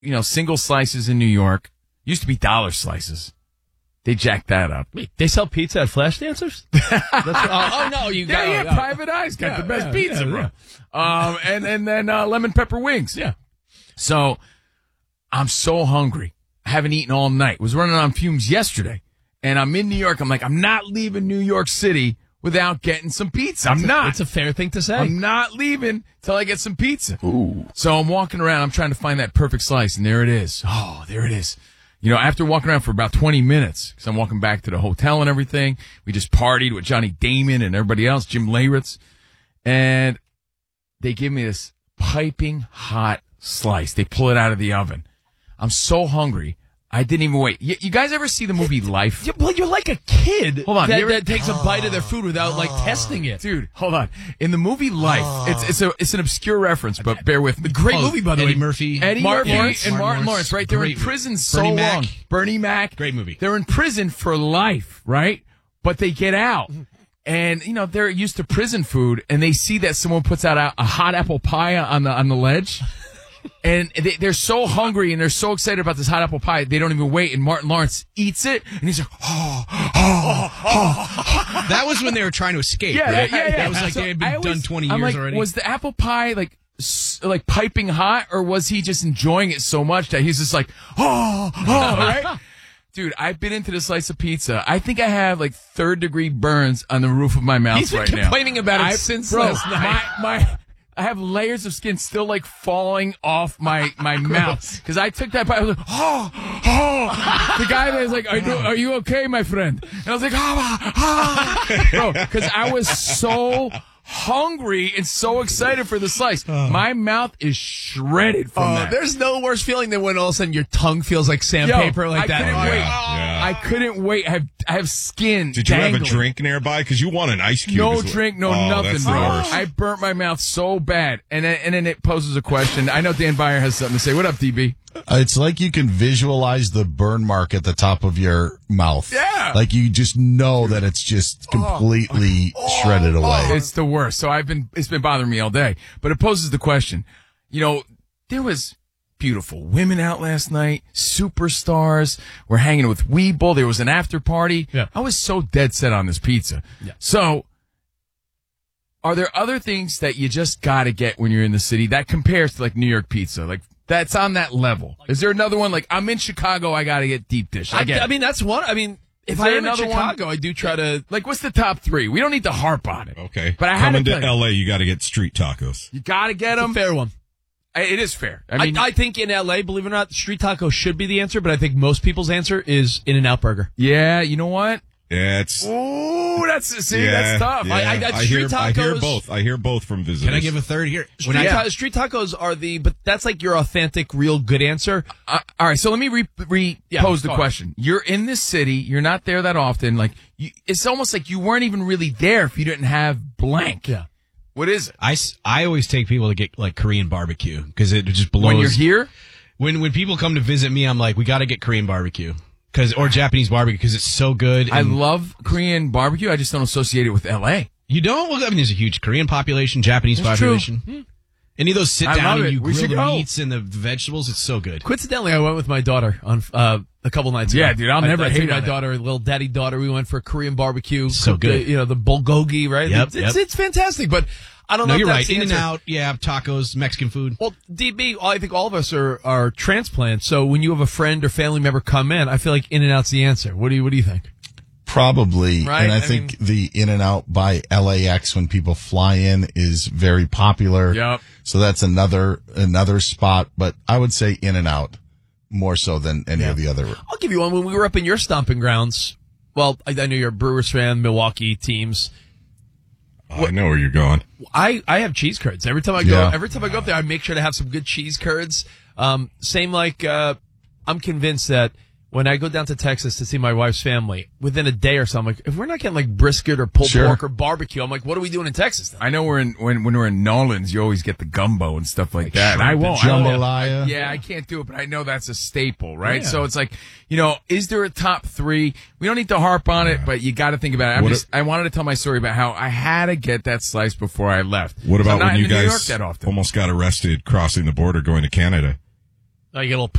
single slices in New York. Used to be dollar slices. They jacked that up. Wait, they sell pizza at Flash Dancers? No, you got Yeah, Private Eye's got the best pizza, bro. And then lemon pepper wings. Yeah. So I'm so hungry. I haven't eaten all night. Was running on fumes yesterday. And I'm in New York. I'm like, I'm not leaving New York City without getting some pizza. I'm not. It's a fair thing to say. I'm not leaving till I get some pizza. Ooh. So I'm walking around. I'm trying to find that perfect slice, and there it is. Oh, there it is. After walking around for about 20 minutes, because I'm walking back to the hotel and everything, we just partied with Johnny Damon and everybody else, Jim Leyritz, and they give me this piping hot slice. They pull it out of the oven. I'm so hungry. I didn't even wait. You guys ever see the movie Life? Well, you're like a kid Hold on, that takes a bite of their food without testing it. Dude, hold on. In the movie Life, it's an obscure reference, but bear with me. Great movie, by the way. Eddie Murphy. Martin Lawrence. and Martin Lawrence, right? They're in prison so Bernie long. Mac. Bernie Mac. Great movie. They're in prison for life, right? But they get out. And, they're used to prison food, and they see that someone puts out a hot apple pie on the ledge. And they're so hungry and they're so excited about this hot apple pie, they don't even wait. And Martin Lawrence eats it, and he's like, That was when they were trying to escape, Yeah, right? yeah. That was like they had been done 20 years I'm like, already. Was the apple pie like piping hot, or was he just enjoying it so much that he's just like, right? Dude, I've been into this slice of pizza. I think I have like 3rd-degree burns on the roof of my mouth He's been right now. complaining about it since last night. I have layers of skin still like falling off my mouth because I took that bite. I was like, The guy that was like, are you okay, my friend? And I was like, bro, because I was so hungry and so excited for the slice. My mouth is shredded from that. There's no worse feeling than when all of a sudden your tongue feels like sandpaper like that. Couldn't wait. Yeah. I couldn't wait. I have skin. Did you dangling. have a drink nearby? Because you want an ice cube. No drink, nothing, that's bro. the worst. I burnt my mouth so bad. And then it poses a question. I know Dan Byer has something to say. What up, DB? It's like you can visualize the burn mark at the top of your mouth. Yeah. Like you just know that it's just completely shredded away. It's the worst. So it's been bothering me all day. But it poses the question. There was beautiful women out last night, superstars. We're hanging with Weeble. There was an after party. Yeah. I was so dead set on this pizza. Yeah. So, are there other things that you just got to get when you're in the city that compares to like New York pizza? Like that's on that level. Is there another one? Like I'm in Chicago, I got to get deep dish. I mean, that's one. I mean, if Is I there am in another Chicago, one? I do try to. Like what's the top 3? We don't need to harp on it. Okay. But I had Coming to to tell you. L.A., you got to get street tacos. You got to get It's a them. fair one. It is fair. I mean, I think in LA, believe it or not, street taco should be the answer, but I think most people's answer is In-N-Out Burger. yeah, you know what? Yeah, it's... Ooh, that's tough. Yeah. I hear tacos- I hear both from visitors. Can I give a third here? Street tacos are but that's like your authentic, real good answer. All right, so let me pose the question. You're in this city. You're not there that often. Like, it's almost like you weren't even really there if you didn't have blank. Yeah. What is it? I always take people to get like Korean barbecue because it just blows. When you're here? When people come to visit me, I'm like, we got to get Korean barbecue or Japanese barbecue because it's so good. I love Korean barbecue. I just don't associate it with L.A. You don't? Well, I mean, there's a huge Korean population, Japanese That's population. true. Any of those sit I down love and it. you We grill should the go. meats and the vegetables. It's so good. Coincidentally, I went with my daughter on a couple nights ago. Yeah, dude, I'll never I hate took my on it. daughter, little daddy daughter. We went for a Korean barbecue. So good. The bulgogi, right? Yep, It's fantastic, but I don't know. No, you're if right. that's the answer. In-N-Out, yeah, tacos, Mexican food. Well, DB, I think all of us are transplants. So when you have a friend or family member come in, I feel like In-N-Out's the answer. What do you think? Probably. Right? And I think the In-N-Out by LAX when people fly in is very popular. Yep. So that's another spot. But I would say In-N-Out more so than any of the other. I'll give you one. When we were up in your stomping grounds, well, I know you're a Brewers fan, Milwaukee teams. I know where you're going. I have cheese curds every time I go. Yeah. Every time I go up there, I make sure to have some good cheese curds. Same like I'm convinced that when I go down to Texas to see my wife's family, within a day or so, I'm like, if we're not getting like brisket or pulled Sure. pork or barbecue, I'm like, what are we doing in Texas then? I know when we're in Nolans, you always get the gumbo and stuff like that. And I won't. Jambalaya. Yeah, I can't do it, but I know that's a staple, right? Yeah. So it's like, is there a top 3? We don't need to harp on it, but you got to think about it. I wanted to tell my story about how I had to get that slice before I left. What So about I'm not when you in New York guys that often. almost got arrested crossing the border going to Canada? Oh, you get a little